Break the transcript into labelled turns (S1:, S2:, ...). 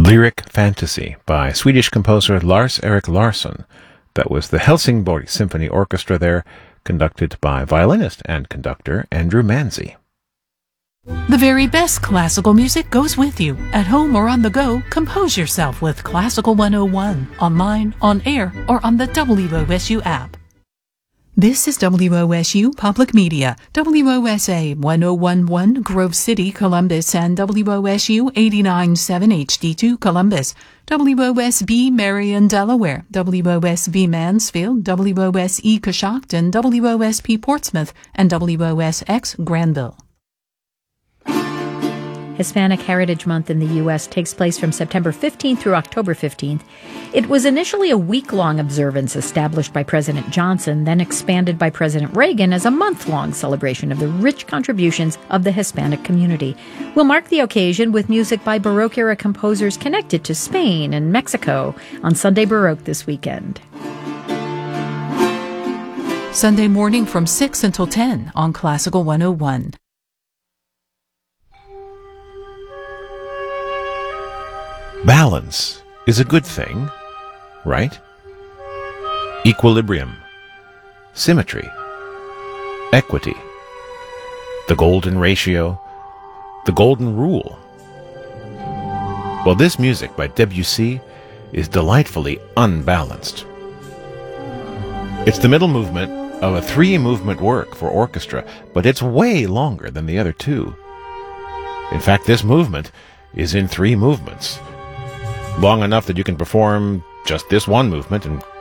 S1: Lyric Fantasy by Swedish composer Lars-Erik Larsson. That was the Helsingborg Symphony Orchestra there, conducted by violinist and conductor Andrew Manzi.
S2: The very best classical music goes with you. At home or on the go, compose yourself with Classical 101, online, on air, or on the WOSU app. This is WOSU Public Media, WOSA 1011 Grove City, Columbus, and WOSU 89.7 HD2 Columbus, WOSB Marion, Delaware, WOSB Mansfield, WOSE Coshocton, WOSP Portsmouth, and WOSX Granville.
S3: Hispanic Heritage Month in the U.S. takes place from September 15th through October 15th. It was initially a week-long observance established by President Johnson, then expanded by President Reagan as a month-long celebration of the rich contributions of the Hispanic community. We'll mark the occasion with music by Baroque-era composers connected to Spain and Mexico on Sunday Baroque this weekend.
S2: Sunday morning from 6 until 10 on Classical 101.
S1: Balance is a good thing, right? Equilibrium, symmetry, equity, the golden ratio, the golden rule. Well, this music by Debussy is delightfully unbalanced. It's the middle movement of a three-movement work for orchestra, but it's way longer than the other two. In fact, this movement is in three movements, long enough that you can perform just this one movement and